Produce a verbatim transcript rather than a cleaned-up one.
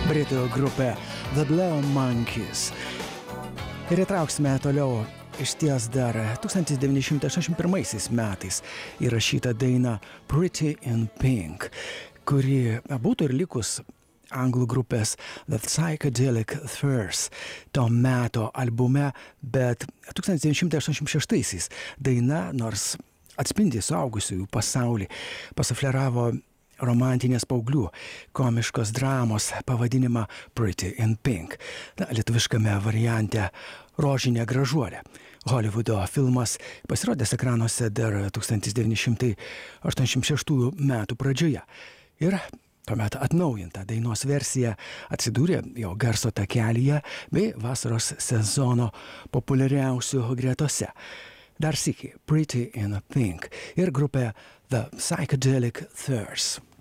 Britų grupė The Blue Monkeys. Ir įtrauksime toliau išties dar tūkstantis devyni šimtai aštuoniasdešimt pirmaisiais metais įrašytą dainą Pretty in Pink, kuri būtų ir likus anglų grupės The Psychedelic Furs to meto albume, bet tūkstantis devyni šimtai aštuoniasdešimt šeštaisiais daina, nors atspindi suaugusiųjų pasaulį, pasufleravo romantinės paauglių komiškos dramos pavadinimą Pretty in Pink. Na, lietuviškame variante Rožinė gražuolė. Hollywoodo filmas pasirodęs ekranuose dar tūkstantis devyni šimtai aštuoniasdešimt šeštųjų metų pradžioje. Ir tuomet atnaujinta dainos versija atsidūrė jo garso takelyje bei vasaros sezono populiariausių gretose. Dar sykį Pretty in Pink ir grupė The Psychedelic Furs.